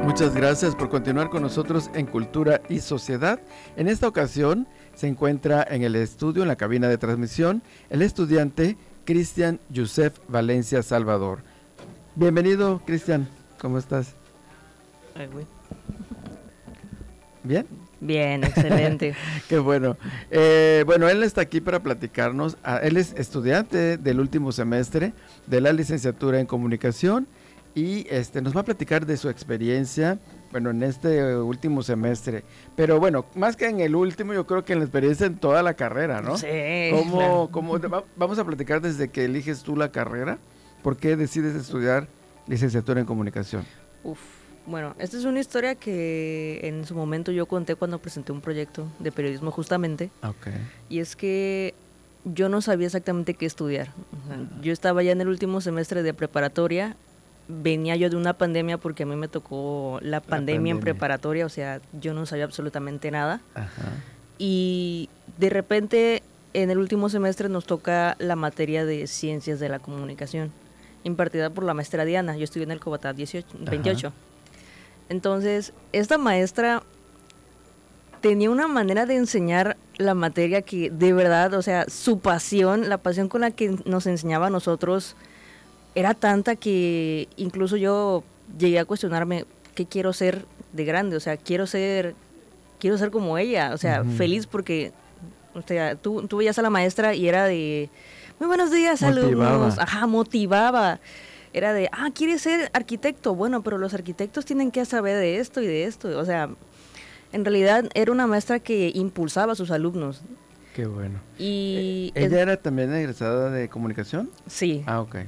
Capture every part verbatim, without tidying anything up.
Muchas gracias por continuar con nosotros en Cultura y Sociedad. En esta ocasión se encuentra en el estudio, en la cabina de transmisión, el estudiante Cristian Yusef Valencia Salvador. Bienvenido, Cristian. ¿Cómo estás? Ay, güey. ¿Bien? Bien, excelente. Qué bueno. Eh, bueno, él está aquí para platicarnos. Ah, él es estudiante del último semestre de la licenciatura en comunicación y este nos va a platicar de su experiencia, bueno, en este último semestre. Pero bueno, más que en el último, yo creo que en la experiencia en toda la carrera, ¿no? Sí. ¿Cómo, Claro. cómo, va- vamos a platicar desde que eliges tú la carrera? ¿Por qué decides estudiar licenciatura en comunicación? Uf. Bueno, esta es una historia que en su momento yo conté cuando presenté un proyecto de periodismo justamente. Ok. Y es que yo no sabía exactamente qué estudiar. O sea, yo estaba ya en el último semestre de preparatoria. Venía yo de una pandemia porque a mí me tocó la pandemia en pandemia. preparatoria. O sea, yo no sabía absolutamente nada. Ajá. Y de repente en el último semestre nos toca la materia de ciencias de la comunicación, impartida por la maestra Diana. Yo estudié en el Cobatá dieciocho, veintiocho. Entonces, esta maestra tenía una manera de enseñar la materia que de verdad, o sea, su pasión, la pasión con la que nos enseñaba a nosotros era tanta que incluso yo llegué a cuestionarme qué quiero ser de grande, o sea, quiero ser quiero ser como ella, o sea, Ujú. feliz porque o sea, tú, tú veías a la maestra y era de muy buenos días, Motivaba. alumnos, ajá, motivaba. Era de, ah, ¿quieres ser arquitecto? Bueno, pero los arquitectos tienen que saber de esto y de esto. O sea, en realidad era una maestra que impulsaba a sus alumnos. Qué bueno. Y ¿Ella es- era también egresada de comunicación? sí, Ah, ok.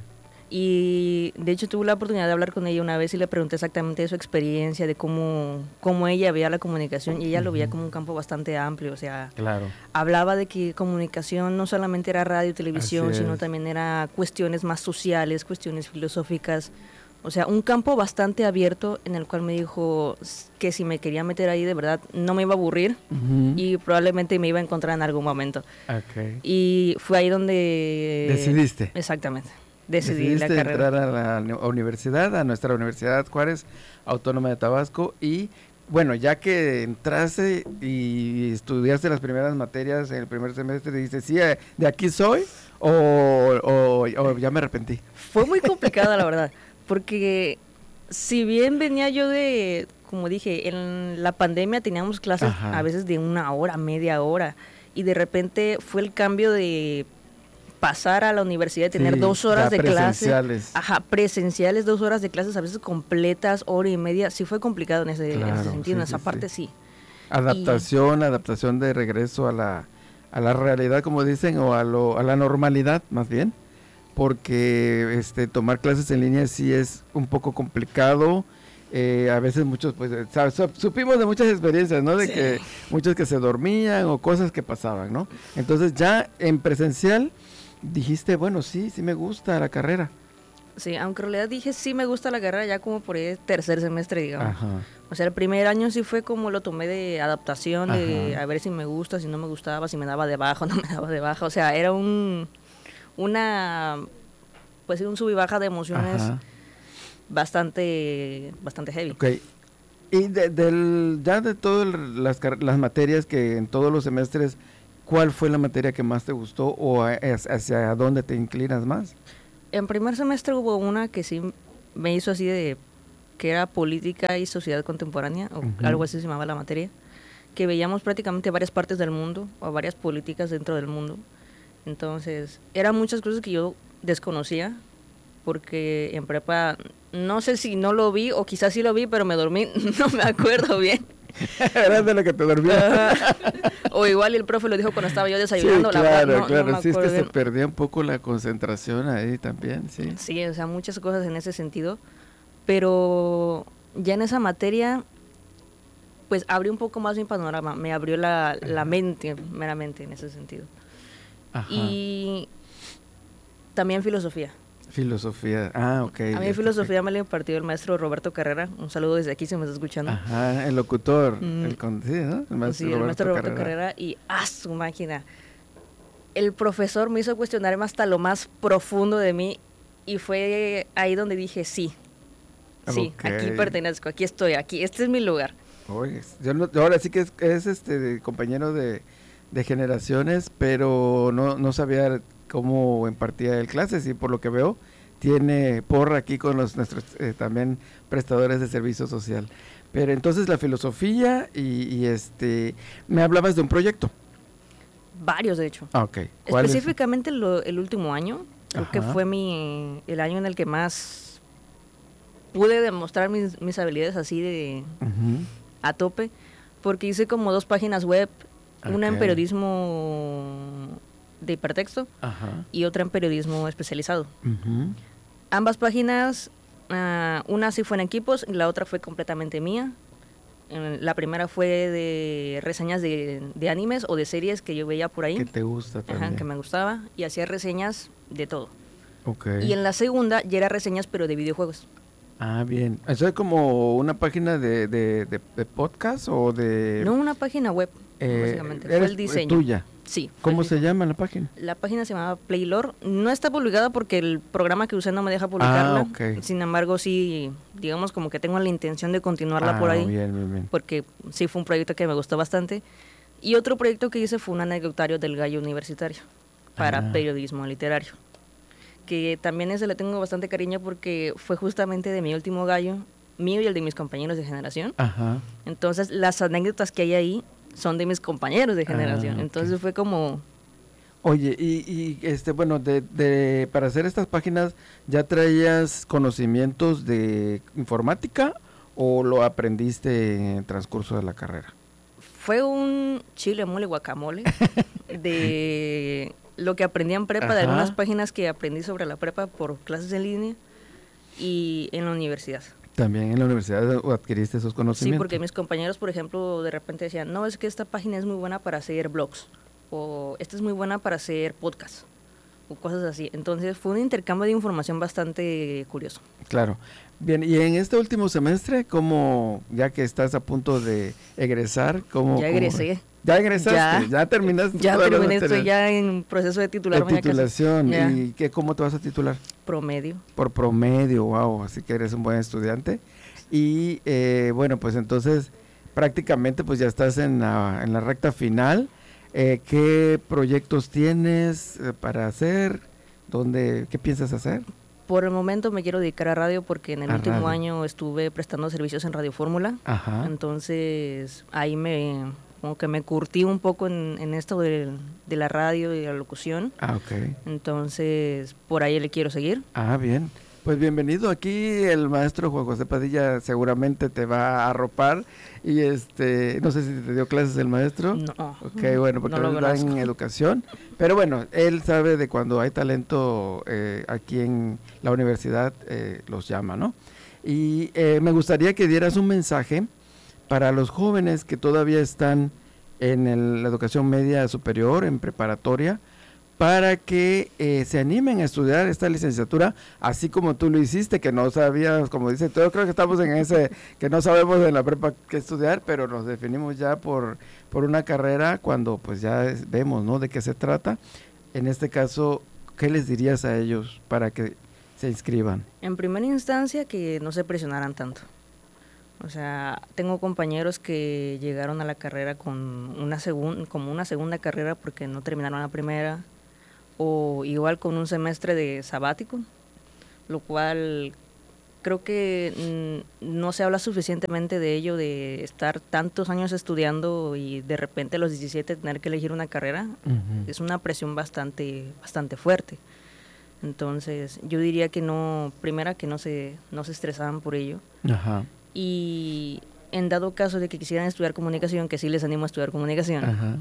y de hecho tuve la oportunidad de hablar con ella una vez y le pregunté exactamente de su experiencia, de cómo, cómo ella veía la comunicación, y ella lo veía como un campo bastante amplio. O sea, Claro. hablaba de que comunicación no solamente era radio y televisión, Así sino es. también era cuestiones más sociales, cuestiones filosóficas. O sea, un campo bastante abierto en el cual me dijo s- que si me quería meter ahí de verdad no me iba a aburrir Ujú. y probablemente me iba a encontrar en algún momento. Ok. Y fue ahí donde... Decidiste. Exactamente. Decidí la Decidiste carrera. entrar a la uni- universidad, a nuestra Universidad Juárez Autónoma de Tabasco y bueno, ya que entraste y estudiaste las primeras materias en el primer semestre, dijiste, sí, eh, de aquí soy o, o- o ya me arrepentí. Fue muy complicada, la verdad, porque si bien venía yo de, como dije, en la pandemia teníamos clases Ajá. a veces de una hora, media hora, y de repente fue el cambio de pasar a la universidad, de tener Sí, dos horas ya de clase, presenciales. ajá, presenciales, dos horas de clases, a veces completas, hora y media. Sí fue complicado en ese, en ese Claro, sentido, en sí, esa sí, parte sí. sí. Adaptación, adaptación de regreso a la, a la realidad, como dicen, o a, lo, a la normalidad, más bien, porque este, tomar clases en línea sí es un poco complicado. Eh, a veces muchos, pues, eh, sab- sab- supimos de muchas experiencias, ¿no? De Sí. que muchos que se dormían o cosas que pasaban, ¿no? Entonces ya en presencial dijiste, bueno, sí, sí me gusta la carrera. Sí, aunque en realidad dije sí me gusta la carrera ya como por el tercer semestre, digamos. Ajá. O sea, el primer año sí fue como lo tomé de adaptación, de Ajá. a ver si me gusta, si no me gustaba, si me daba de baja o no me daba de baja. O sea, era un, una, pues sí, un sub y baja de emociones Ajá. bastante, bastante heavy. Ok. Y de, del, ya de todas las, car- las materias que en todos los semestres, ¿cuál fue la materia que más te gustó o a- es- hacia dónde te inclinas más? En primer semestre hubo una que sí me hizo así de, que era política y sociedad contemporánea, o Ujú. algo así se llamaba la materia, que veíamos prácticamente varias partes del mundo, o varias políticas dentro del mundo. Entonces, eran muchas cosas que yo desconocía, porque en prepa, no sé si no lo vi, o quizás sí lo vi, pero me dormí, no me acuerdo bien. Eras de lo que te dormía. Ajá. O igual y el profe lo dijo cuando estaba yo Sí, desayunando, la claro, verdad, no, claro. no me Sí, es que acuerdo se bien. perdía un poco la concentración ahí también, sí. Sí, o sea, muchas cosas en ese sentido, pero ya en esa materia, pues abrió un poco más mi panorama, me abrió la, la mente, meramente en ese sentido. Ajá. Y también filosofía. Filosofía. Ah, ok. A mí ya filosofía te- me la impartió el maestro Roberto Carrera. Un saludo desde aquí si me está escuchando. Ajá, el locutor. Mm. El con... Sí, ¿no? El maestro Sí, el Roberto maestro Roberto Carrera. Carrera. Y ¡ah, su máquina! El profesor me hizo cuestionarme hasta lo más profundo de mí. Y fue ahí donde dije, sí, Sí, Ok. aquí pertenezco, aquí estoy, aquí, este es mi lugar. Oye, yo no- ahora sí que es, es este de compañero de, de generaciones, pero no, no sabía cómo impartía el clases y por lo que veo tiene porra aquí con los nuestros eh, también prestadores de servicio social. Pero entonces la filosofía y, y este me hablabas de un proyecto. Varios, de hecho. Ah, ok. ¿Cuál es? Específicamente lo- el último año, creo que Ajá. fue mi el año en el que más pude demostrar mis, mis habilidades así de Ujú. a tope, porque hice como dos páginas web, una en Ok. periodismo de hipertexto Ajá. y otra en periodismo especializado. Ujú. Ambas páginas, ah, una sí fue en equipos y la otra fue completamente mía. En- La primera fue de reseñas de, de animes o de series que yo veía por ahí, Que te gusta ajá, también. que me gustaba, y hacía reseñas de todo. Ok. Y en la segunda ya era reseñas pero de videojuegos. Ah, bien. ¿Eso es como una página de, de, de, de podcast o de... No una página web, eh, básicamente, fue eres, el eh, diseño. tuya? Sí. fue ¿Cómo el se diseño. llama la página? La página se llamaba Playlore. No está publicada porque el programa que usé no me deja publicarla. Ah, ok. Sin embargo, sí, digamos como que tengo la intención de continuarla Ah, por ahí. bien, bien, bien. Porque sí fue un proyecto que me gustó bastante. Y otro proyecto que hice fue un anecdotario del gallo universitario para Ah. periodismo literario. Que también ese le tengo bastante cariño porque fue justamente de mi último gallo, mío y el de mis compañeros de generación. Ajá. Entonces, las anécdotas que hay ahí son de mis compañeros de generación. Ah, ok. Entonces fue como... Oye, y, y este, bueno, de, de, para hacer estas páginas, ¿ya traías conocimientos de informática o lo aprendiste en el transcurso de la carrera? Fue un chile, mole, guacamole de lo que aprendí en prepa, de Ajá. algunas páginas que aprendí sobre la prepa por clases en línea y en la universidad. También en la universidad adquiriste esos Sí, conocimientos. porque mis compañeros, por ejemplo, de repente decían, no, es que esta página es muy buena para hacer blogs, o esta es muy buena para hacer podcasts, o cosas así. Entonces fue un intercambio de información bastante curioso. Claro. Bien, y en este último semestre, ¿cómo, ya que estás a punto de egresar, cómo... Ya cómo- egresé. ¿Ya egresaste? Ya. ¿Ya, terminaste? Ya todas las terminé, estoy materias? ya en proceso de De titularme. ya casi. titulación. Ya. ¿Y qué, cómo te vas a titular? Promedio. Por promedio, wow, así que eres un buen estudiante. Y eh, bueno, pues entonces prácticamente pues ya estás en la, en la recta final. Eh, ¿Qué proyectos tienes eh, para hacer? ¿Dónde, qué piensas hacer? Por el momento me quiero dedicar a radio porque en el A último radio. año estuve prestando servicios en Radio Fórmula. Ajá. Entonces ahí me como que me curtí un poco en, en esto de, de la radio y la locución. Ah, ok. Entonces por ahí le quiero seguir. Ah, bien. Pues bienvenido aquí, el maestro Juan José Padilla seguramente te va a arropar y este, no sé si te dio clases el maestro. No. Ok, bueno, porque no lo él da conozco. en educación, pero bueno, él sabe de cuando hay talento eh, aquí en la universidad, eh, los llama, ¿no? Y eh, me gustaría que dieras un mensaje para los jóvenes que todavía están en el- la educación media superior, en preparatoria, para que eh, se animen a estudiar esta licenciatura, así como tú lo hiciste, que no sabías, como dice, yo creo que estamos en ese, que no sabemos en la prepa qué estudiar, pero nos definimos ya por, por una carrera cuando pues ya es- vemos, ¿no?, de qué se trata. En este caso, ¿qué les dirías a ellos para que se inscriban? En primera instancia que no se presionaran tanto. O sea, tengo compañeros que llegaron a la carrera con una segun- como una segunda carrera porque no terminaron la primera, o igual con un semestre de sabático, lo cual creo que mm, no se habla suficientemente de ello, de estar tantos años estudiando y de repente a los diecisiete tener que elegir una carrera. Ujú. Es una presión bastante, bastante fuerte. Entonces, yo diría que no, primera que no se, no se estresaban por ello. Ajá, Y en dado caso de que quisieran estudiar comunicación, que sí les animo a estudiar comunicación, ajá,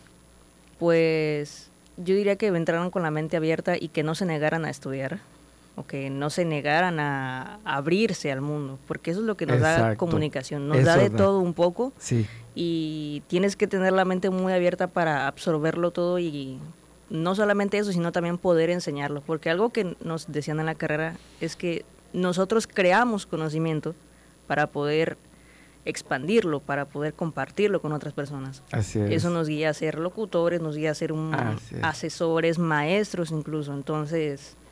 pues yo diría que entraran con la mente abierta y que no se negaran a estudiar, o que no se negaran a, a abrirse al mundo, porque eso es lo que nos da Exacto. comunicación, nos Eso da de da. todo un poco sí, y tienes que tener la mente muy abierta para absorberlo todo y no solamente eso, sino también poder enseñarlo, porque algo que nos decían en la carrera es que nosotros creamos conocimiento para poder expandirlo, para poder compartirlo con otras personas. así es. Eso nos guía a ser locutores, nos guía a ser un Así es. asesores, maestros incluso. Entonces,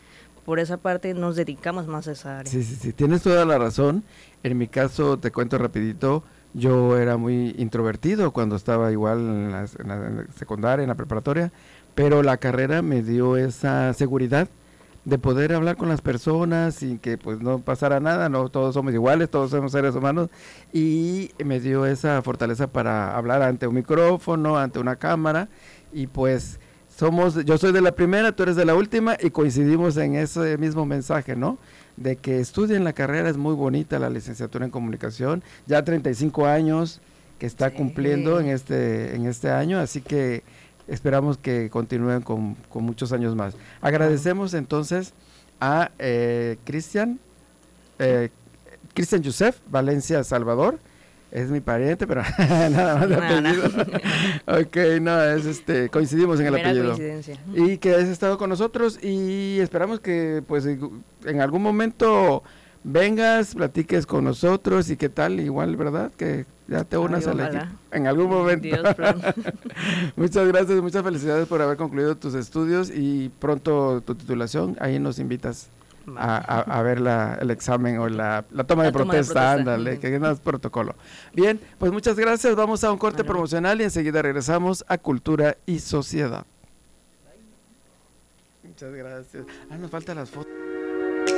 por esa parte nos dedicamos más a esa área. Sí, sí, sí, tienes toda la razón. En mi caso, te cuento rapidito, yo era muy introvertido cuando estaba igual en la, en la, en la secundaria, en la preparatoria, pero la carrera me dio esa seguridad de poder hablar con las personas sin que pues no pasara nada, no todos somos iguales, todos somos seres humanos, y me dio esa fortaleza para hablar ante un micrófono, ante una cámara, y pues somos, yo soy de la primera, tú eres de la última, y coincidimos en ese mismo mensaje, ¿no? De que estudien la carrera, es muy bonita la licenciatura en comunicación, ya treinta y cinco años que está sí. cumpliendo en este, en este año, así que esperamos que continúen con, con muchos años más. Agradecemos entonces a eh, Cristian, eh, Cristian Yusef Valencia Salvador, es mi pariente, pero nada más de apellido. No. Ok, no, es este, coincidimos en el Mera apellido. Coincidencia. Y que has estado con nosotros y esperamos que pues en algún momento vengas, platiques con nosotros y qué tal, igual, ¿verdad? Que ya te unas al equipo en algún momento. Dios, muchas gracias, muchas felicidades por haber concluido tus estudios y pronto tu titulación, ahí nos invitas a, a, a ver la, el examen o la, la toma, la de, toma protesta, de protesta, ándale, uh-huh. que no es protocolo. Bien, pues muchas gracias, vamos a un corte bueno. promocional y enseguida regresamos a Cultura y Sociedad. Muchas gracias. Ah, nos faltan las fotos.